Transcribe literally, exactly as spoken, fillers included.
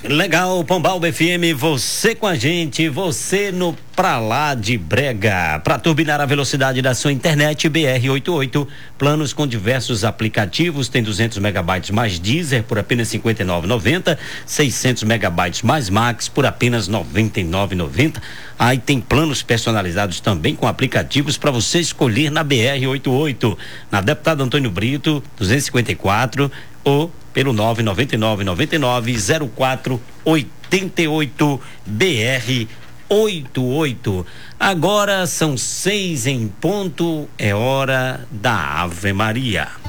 Legal, Pombal F M, você com a gente, você no Pra Lá de Brega. Para turbinar a velocidade da sua internet, B R oitenta e oito, planos com diversos aplicativos, tem duzentos megabytes mais Deezer por apenas cinquenta e nove reais e noventa centavos, seiscentos megabytes mais Max por apenas noventa e nove reais e noventa centavos. Aí tem planos personalizados também com aplicativos para você escolher na B R oitenta e oito, na Deputado Antônio Brito, duzentos e cinquenta e quatro, ou pelo nove nove nove nove nove zero quatro oito oito B R oitenta e oito. Agora são seis em ponto, é hora da Ave Maria.